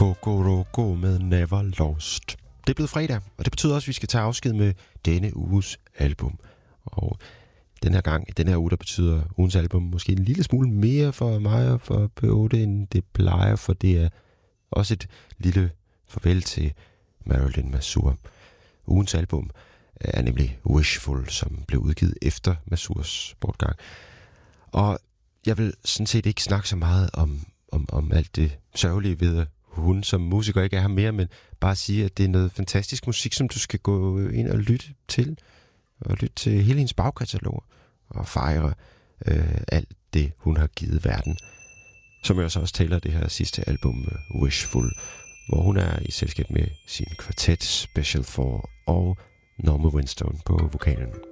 Kokoroko med Never Lost. Det er blevet fredag, og det betyder også, at vi skal tage afsked med denne uges album. Og den her uge, der betyder ugens album måske en lille smule mere for mig og for P8, end det plejer, for det er også et lille farvel til Marilyn Masur. Ugens album er nemlig Wishful, som blev udgivet efter Masurs bortgang. Og jeg vil sådan set ikke snakke så meget om alt det sørgelige ved, at hun som musiker ikke er her mere, men bare sige, at det er noget fantastisk musik, som du skal gå ind og lytte til. Og lytte til hele hendes bagkatalog og fejre alt det, hun har givet verden. Som jeg så også taler det her sidste album, Wishful, hvor hun er i selskab med sin kvartet Special 4 og Norma Winstone på vokalen.